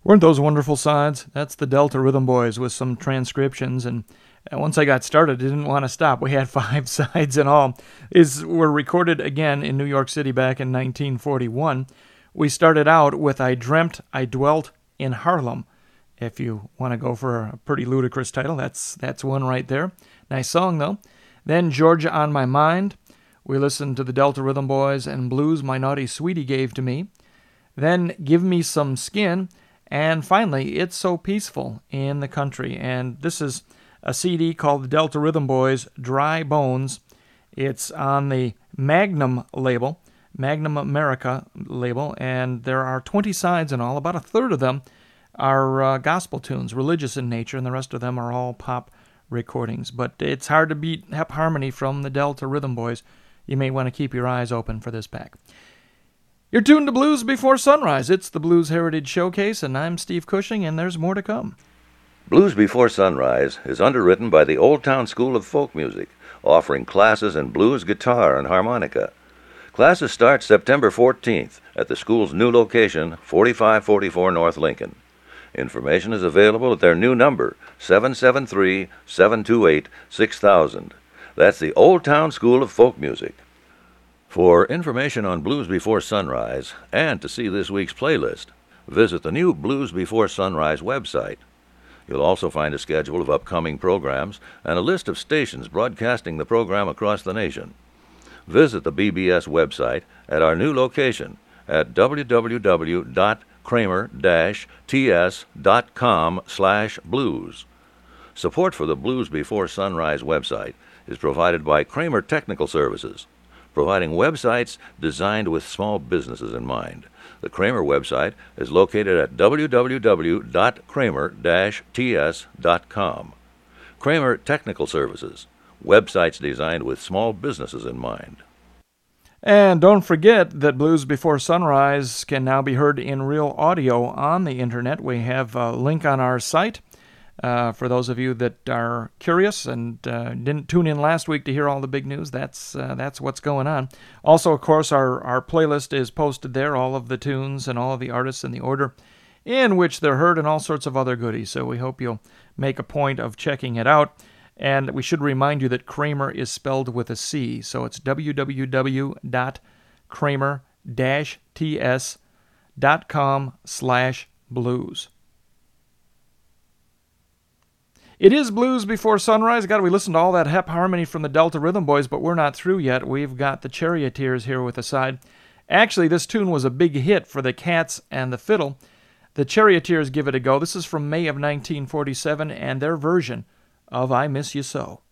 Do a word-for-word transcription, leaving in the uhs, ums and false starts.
Weren't those wonderful sides? That's the Delta Rhythm Boys with some transcriptions, and once I got started, I didn't want to stop. We had five sides in all. Is were recorded again in New York City back in nineteen forty-one. We started out with I Dreamt I Dwelt in Harlem. If you want to go for a pretty ludicrous title, that's that's one right there. Nice song, though. Then Georgia on My Mind. We listened to the Delta Rhythm Boys and Blues My Naughty Sweetie Gave to Me. Then Give Me Some Skin. And finally, It's So Peaceful in the Country. And this is a C D called the Delta Rhythm Boys Dry Bones. It's on the Magnum label, Magnum America label, and there are twenty sides in all. About a third of them are uh, gospel tunes, religious in nature, and the rest of them are all pop recordings. But it's hard to beat Hep Harmony from the Delta Rhythm Boys. You may want to keep your eyes open for this pack. You're tuned to Blues Before Sunrise. It's the Blues Heritage Showcase, and I'm Steve Cushing, and there's more to come. Blues Before Sunrise is underwritten by the Old Town School of Folk Music, offering classes in blues, guitar, and harmonica. Classes start September fourteenth at the school's new location, forty-five forty-four North Lincoln. Information is available at their new number, seven seven three, seven two eight, six thousand. That's the Old Town School of Folk Music. For information on Blues Before Sunrise and to see this week's playlist, visit the new Blues Before Sunrise website. You'll also find a schedule of upcoming programs and a list of stations broadcasting the program across the nation. Visit the B B S website at our new location at w w w dot kramer dash t s dot com slash blues. Support for the Blues Before Sunrise website is provided by Kramer Technical Services, providing websites designed with small businesses in mind. The Kramer website is located at w w w dot kramer dash t s dot com. Kramer Technical Services, websites designed with small businesses in mind. And don't forget that Blues Before Sunrise can now be heard in real audio on the internet. We have a link on our site uh, for those of you that are curious and uh, didn't tune in last week to hear all the big news. That's uh, that's what's going on. Also, of course, our, our playlist is posted there, all of the tunes and all of the artists in the order in which they're heard and all sorts of other goodies. So we hope you'll make a point of checking it out. And we should remind you that Kramer is spelled with a C, so it's w w w dot kramer dash t s dot com slash blues. It is Blues Before Sunrise. God, we listened to all that Hep Harmony from the Delta Rhythm Boys, but we're not through yet. We've got the Charioteers here with a side. Actually, this tune was a big hit for the Cats and the Fiddle. The Charioteers give it a go. This is from May of nineteen forty-seven, and their version of I Miss You So.